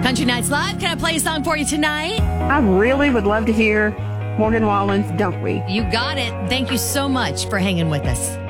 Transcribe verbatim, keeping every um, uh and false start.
Country Nights Live, can I play a song for you tonight? I really would love to hear Morgan Wallen's Don't We? You got it. Thank you so much for hanging with us.